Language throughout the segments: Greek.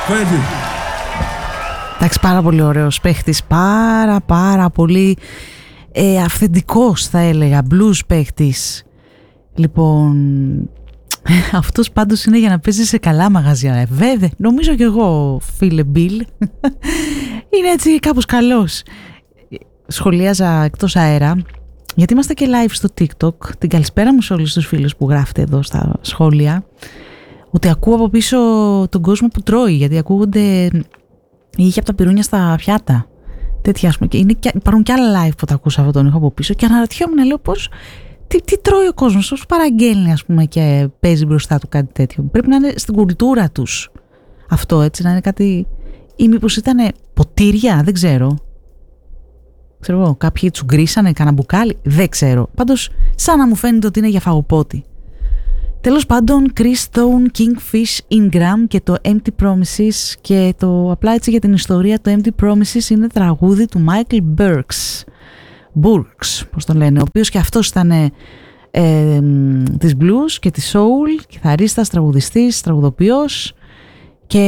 Thank you. Εντάξει, πάρα πολύ ωραίος παίχτης, πάρα πολύ αυθεντικός θα έλεγα, blues παίχτης. Λοιπόν, αυτός πάντως είναι για να παίζει σε καλά μαγαζιά, βέβαια, νομίζω κι εγώ φίλε Μπιλ, είναι έτσι κάπως καλός. Σχολίαζα εκτός αέρα, γιατί είμαστε και live στο TikTok, την καλησπέρα μου σε όλους τους φίλους που γράφετε εδώ στα σχόλια, ότι ακούω από πίσω τον κόσμο που τρώει, γιατί ακούγονται ήχοι από τα πυρούνια στα πιάτα. Τέτοια, ας πούμε. Υπάρχουν και άλλα live που τα ακούσα αυτόν τον ήχο από πίσω και αναρωτιόμουν, λέω πώς. Τι τρώει ο κόσμος, πώς παραγγέλνει, ας πούμε, και παίζει μπροστά του κάτι τέτοιο. Πρέπει να είναι στην κουλτούρα τους αυτό, έτσι, να είναι κάτι. Ή μήπως ήταν ποτήρια, δεν ξέρω. Ξέρω εγώ, κάποιοι τους γκρίσανε κανένα μπουκάλι, δεν ξέρω. Πάντως, σαν να μου φαίνεται ότι είναι για φαγοπότη. Τέλος πάντων, Chris Stone, Kingfish, Ingram και το Empty Promises, και το απλά έτσι για την ιστορία, το Empty Promises είναι τραγούδι του Michael Burks, πώς τον λένε, ο οποίος και αυτός ήταν της blues και της soul, κιθαρίστας, τραγουδιστής, τραγουδοποιός, και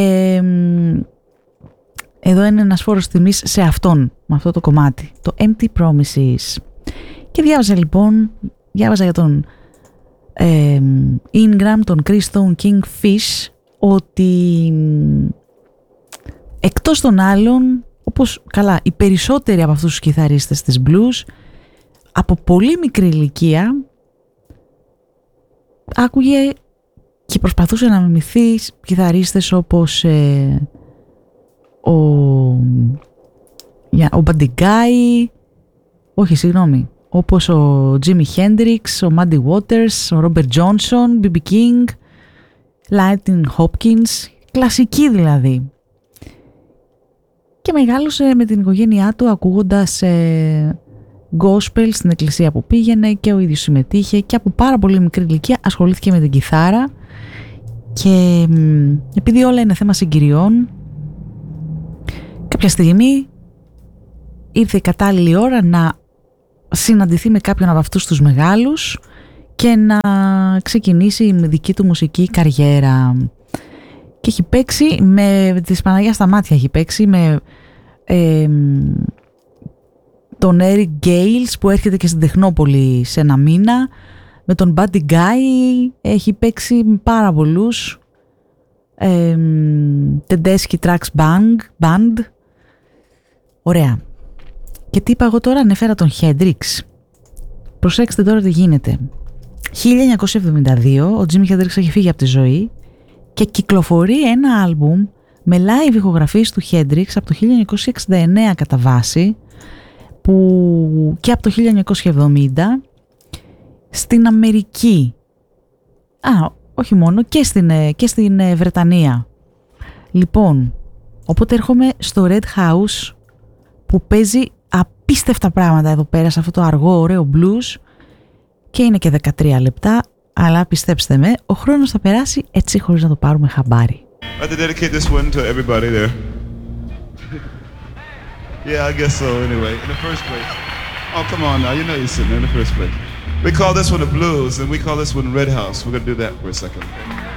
εδώ είναι ένας φόρος τιμής σε αυτόν, με αυτό το κομμάτι, το Empty Promises. Και διάβαζα για τον Ingram, τον Chris Stone, Kingfish, ότι εκτός των άλλων, όπως καλά οι περισσότεροι από αυτούς τους κιθαρίστες της blues, από πολύ μικρή ηλικία άκουγε και προσπαθούσε να μιμηθεί κιθαρίστες όπως ο Buddy Guy, όπως ο Jimi Hendrix, ο Muddy Waters, ο Robert Johnson, B.B. King, Lightning Hopkins, κλασική δηλαδή. Και μεγάλωσε με την οικογένειά του ακούγοντας gospel στην εκκλησία που πήγαινε, και ο ίδιος συμμετείχε και από πάρα πολύ μικρή ηλικία ασχολήθηκε με την κιθάρα, και επειδή όλα είναι θέμα συγκυριών, κάποια στιγμή ήρθε η κατάλληλη ώρα να συναντηθεί με κάποιον από αυτούς τους μεγάλους και να ξεκινήσει η δική του μουσική καριέρα. Και έχει παίξει με της Παναγιάς στα μάτια, έχει παίξει με τον Eric Gales που έρχεται και στην Τεχνόπολη σε ένα μήνα, με τον Buddy Guy έχει παίξει με πάρα πολλούς, Tedeschi Trucks Band. Ωραία. Και τι είπα εγώ τώρα, ανέφερα τον Hendrix. Προσέξτε τώρα τι γίνεται. 1972 ο Jimi Hendrix έχει φύγει από τη ζωή και κυκλοφορεί ένα άλμπουμ με live ηχογραφίες του Hendrix από το 1969 κατά βάση, που και από το 1970 στην Αμερική. Όχι μόνο, και στην Βρετανία. Λοιπόν, οπότε έρχομαι στο Red House που παίζει απίστευτα πράγματα εδώ πέρα σε αυτό το αργό ωραίο blues, και είναι και 13 λεπτά, αλλά πιστέψτε με, ο χρόνος θα περάσει έτσι χωρίς να το πάρουμε χαμπάρι. I have to dedicate this one to everybody there. Yeah, I guess so anyway, in the first place. Oh, come on now, you know you're sitting there in the first place. We call this one the blues, and we call this one Red House. We're going to do that for a second.